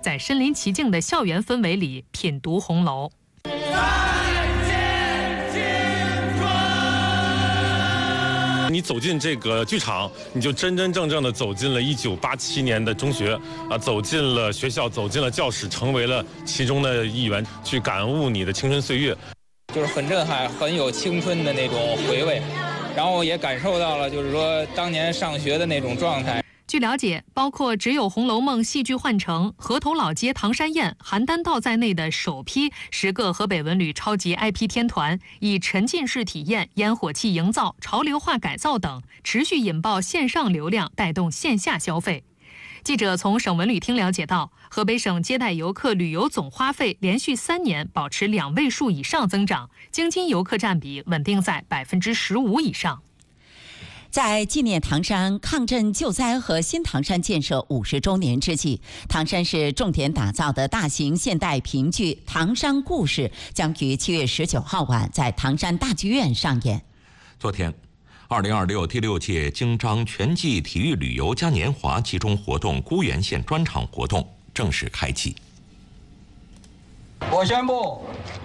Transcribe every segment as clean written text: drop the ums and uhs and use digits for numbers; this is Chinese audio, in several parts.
在身临其境的校园氛围里品读红楼。 你走进这个剧场，你就真真正正的走进了1987年的中学啊，走进了学校，走进了教室，成为了其中的一员，去感悟你的青春岁月。 就是很震撼，很有青春的那种回味，然后也感受到了就是说当年上学的那种状态。 据了解，包括只有《红楼梦》戏剧换乘、河头老街唐山宴、邯郸道在内的首批10个河北文旅超级 IP 天团，以沉浸式体验、烟火气营造、潮流化改造等，持续引爆线上流量，带动线下消费。记者从省文旅厅了解到，河北省接待游客旅游总花费连续3年保持2位数以上增长，京津游客占比稳定在15%以上。 在纪念唐山抗震救灾和新唐山建设50周年之际，唐山市重点打造的大型现代评剧《唐山故事》将于7月19号晚在唐山大剧院上演。 昨天，2026第6届京张全季体育旅游嘉年华集中活动沽源县专场活动正式开启。 我宣布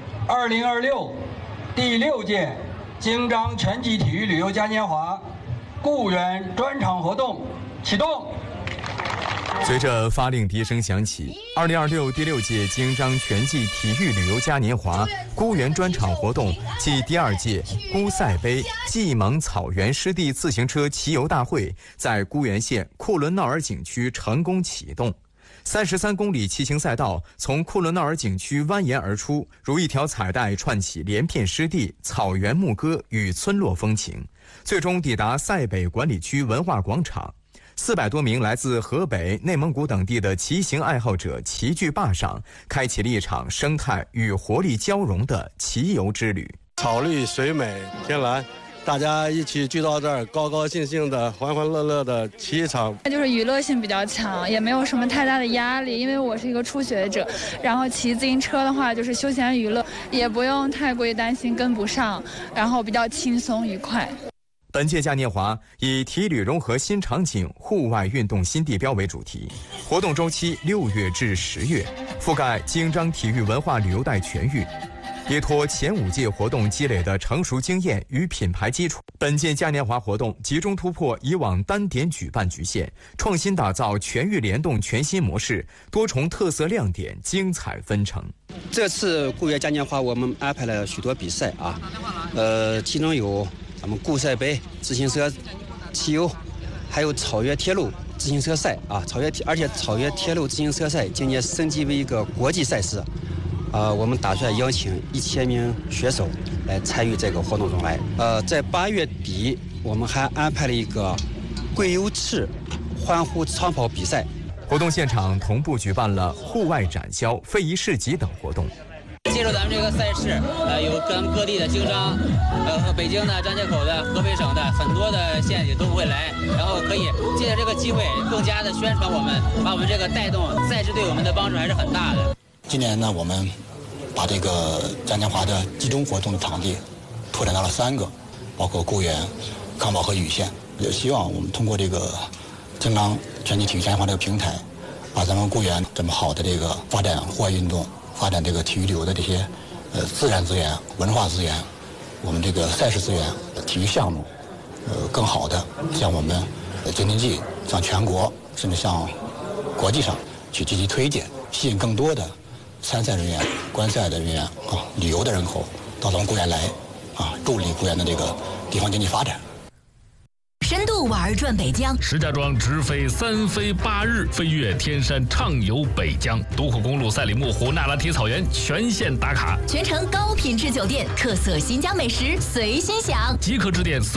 ，2026第6届京张全季体育旅游嘉年华沽源专场活动启动。 随着发令笛声响起，2026第6届京张全季体育旅游嘉年华沽源专场活动暨第2届沽赛杯蓟蒙草原湿地自行车骑游大会在沽源县库伦闹尔景区成功启动。33公里骑行赛道从库伦闹尔景区蜿蜒而出，如一条彩带串起连片湿地、草原牧歌与村落风情，最终抵达塞北管理区文化广场。400多名来自河北、内蒙古等地的骑行爱好者齐聚坝上，开启了一场生态与活力交融的骑游之旅。 草绿水美天蓝，大家一起聚到这儿，高高兴兴的、欢欢乐乐的骑一场。 就是娱乐性比较强，也没有什么太大的压力，因为我是一个初学者。然后骑自行车的话，就是休闲娱乐，也不用太过于担心跟不上，然后比较轻松愉快。 本届嘉年华以体旅融合新场景、户外运动新地标为主题，活动周期6月至10月，覆盖京张体育文化旅游带全域。依托前5届活动积累的成熟经验与品牌基础，本届嘉年华活动集中突破以往单点举办局限，创新打造全域联动全新模式，多重特色亮点精彩纷呈。 这次沽源嘉年华我们安排了许多比赛啊，其中有咱们沽赛杯自行车骑游，还有草原铁路自行车赛啊，而且草原铁路自行车赛今年升级为一个国际赛事。我们打算邀请1000名选手来参与这个活动中来。在8月底，我们还安排了一个贵油池欢呼长跑比赛。 活动现场同步举办了户外展销、非遗市集等活动。 借助咱们这个赛事，有咱们各地的京张，和北京的张家口的、河北省的很多的县也都会来，然后可以借着这个机会更加的宣传我们，把我们这个带动赛事对我们的帮助还是很大的。 今年呢，我们把这个嘉年华的集中活动场地拓展到了3个，包括沽源、康保和禹县。也希望我们通过这个京张全季体育嘉年华这个平台，把咱们沽源这么好的这个发展户外运动、发展这个体育旅游的这些自然资源、文化资源，我们这个赛事资源、体育项目，更好的向我们京津冀、向全国，甚至向国际上去积极推荐，吸引更多的参赛人员、观赛的人员啊，旅游的人口到咱们沽源来啊，助力沽源的这个地方经济发展。 深度玩转北疆， 石家庄直飞3飞8日，飞越天山，畅游北疆，独库公路、赛里木湖、纳拉提草原全线打卡， 全程高品质酒店，特色新疆美食随心享， 即刻致电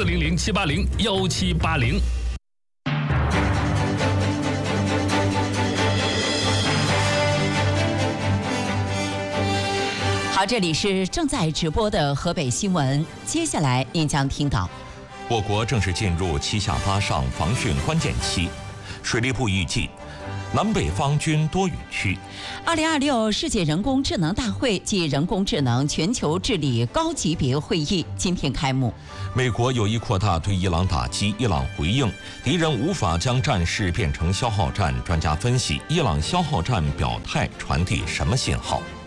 400-780-1780。 好，这里是正在直播的河北新闻，接下来您将听到。 我国正式进入7下8上防汛关键期，水利部预计南北方均多云区。 2026世界人工智能大会暨人工智能全球治理高级别会议今天开幕。 美国有意扩大对伊朗打击，伊朗回应敌人无法将战事变成消耗战。专家分析，伊朗消耗战表态传递什么信号？